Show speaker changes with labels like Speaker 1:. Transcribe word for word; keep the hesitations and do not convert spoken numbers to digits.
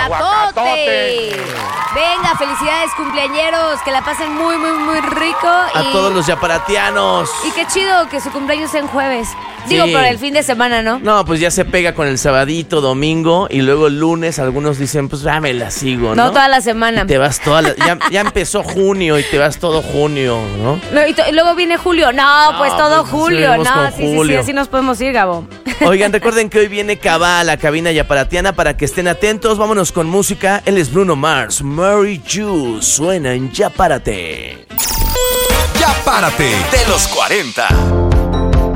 Speaker 1: aguacatote. Venga, felicidades cumpleañeros, que la pasen muy, muy, muy rico.
Speaker 2: A
Speaker 1: y,
Speaker 2: todos los yaparatianos.
Speaker 1: Y qué chido que su cumpleaños sea en jueves. Digo,
Speaker 2: Sí.
Speaker 1: por el fin de semana, ¿no?
Speaker 2: No, pues ya se pega con el sabadito, domingo, y luego el lunes algunos dicen, pues ya me la sigo, ¿no?
Speaker 1: No toda la semana.
Speaker 2: Y te vas toda la... ya, ya empezó junio y te vas todo junio, ¿no?
Speaker 1: No, y, to- y luego viene julio. No,
Speaker 2: No,
Speaker 1: pues todo
Speaker 2: pues,
Speaker 1: julio.
Speaker 2: seguimos
Speaker 1: No,
Speaker 2: con
Speaker 1: sí, sí, sí,
Speaker 2: julio.
Speaker 1: así nos podemos ir, Gabo.
Speaker 2: Oigan, recuerden que hoy viene Cabá a la cabina yaparatiana para que estén atentos. Vámonos con música. Él es Bruno Mars. Mary Ju. Suena en Ya Párate.
Speaker 3: Ya Párate de los cuarenta.